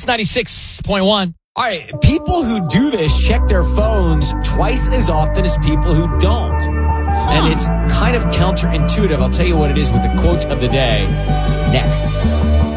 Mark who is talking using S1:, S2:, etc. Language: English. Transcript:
S1: Hits 96.1.
S2: All right, people who do this check their phones twice as often as people who don't. And it's kind of counterintuitive. I'll tell you what it is with the quote of the day next.